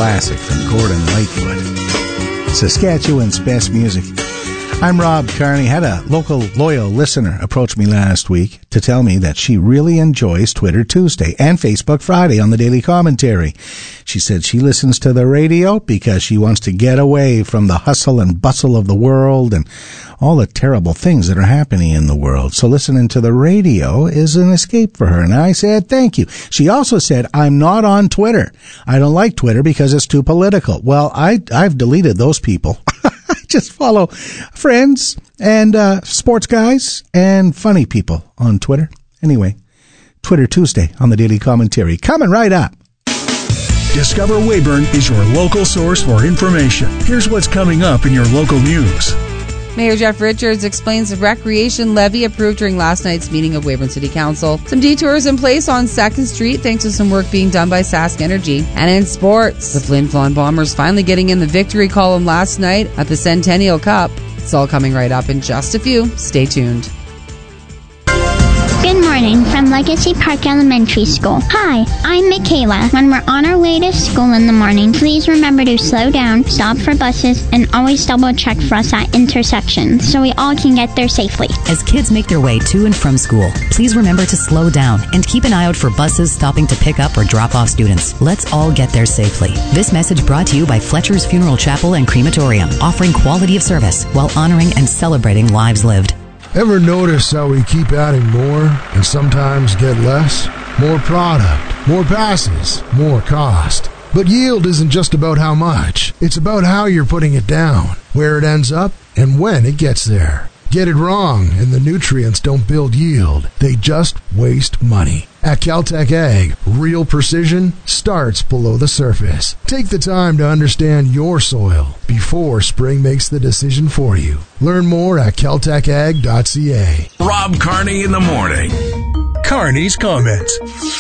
classic from Gordon Lightfoot. Saskatchewan's best music. I'm Rob Carney. Had a local loyal listener approach me last week to tell me that she really enjoys Twitter Tuesday and Facebook Friday on the Daily Commentary. She said she listens to the radio because she wants to get away from the hustle and bustle of the world and all the terrible things that are happening in the world. So listening to the radio is an escape for her. And I said, thank you. She also said, I'm not on Twitter. I don't like Twitter because it's too political. Well, I've deleted those people. Just follow friends and sports guys and funny people on Twitter. Anyway, Twitter Tuesday on the Daily Commentary. Coming right up. Discover Weyburn is your local source for information. Here's what's coming up in your local news. Mayor Jeff Richards explains the recreation levy approved during last night's meeting of Weyburn City Council. Some detours in place on 2nd Street thanks to some work being done by Sask Energy. And in sports, the Flin Flon Bombers finally getting in the victory column last night at the Centennial Cup. It's all coming right up in just a few. Stay tuned. Good morning from Legacy Park Elementary School. Hi, I'm Michaela. When we're on our way to school in the morning, please remember to slow down, stop for buses, and always double check for us at intersections so we all can get there safely. As kids make their way to and from school, please remember to slow down and keep an eye out for buses stopping to pick up or drop off students. Let's all get there safely. This message brought to you by Fletcher's Funeral Chapel and Crematorium, offering quality of service while honoring and celebrating lives lived. Ever notice how we keep adding more and sometimes get less? More product, more passes, more cost. But yield isn't just about how much. It's about how you're putting it down, where it ends up, and when it gets there. Get it wrong, and the nutrients don't build yield. They just waste money. At Caltech Ag, real precision starts below the surface. Take the time to understand your soil before spring makes the decision for you. Learn more at caltechag.ca. Rob Carney in the morning. Carney's Comments.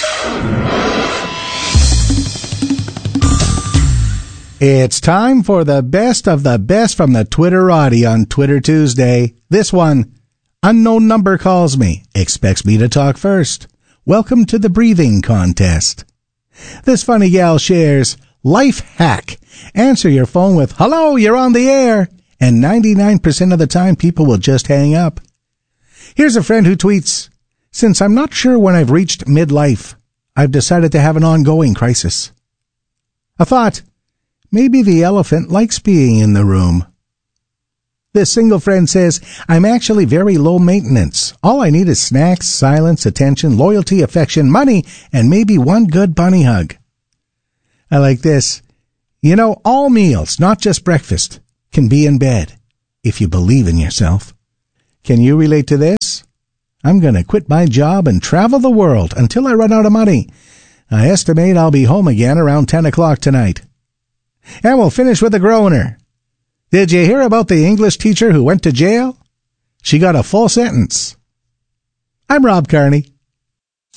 It's time for the best of the best from the Twitterati on Twitter Tuesday. This one, unknown number calls me, expects me to talk first. Welcome to the breathing contest. This funny gal shares, life hack. Answer your phone with, hello, you're on the air. And 99% of the time, people will just hang up. Here's a friend who tweets, since I'm not sure when I've reached midlife, I've decided to have an ongoing crisis. A thought, maybe the elephant likes being in the room. This single friend says, I'm actually very low maintenance. All I need is snacks, silence, attention, loyalty, affection, money, and maybe one good bunny hug. I like this. You know, all meals, not just breakfast, can be in bed if you believe in yourself. Can you relate to this? I'm going to quit my job and travel the world until I run out of money. I estimate I'll be home again around 10 o'clock tonight. And we'll finish with a groaner. Did you hear about the English teacher who went to jail? She got a full sentence. I'm Rob Carney.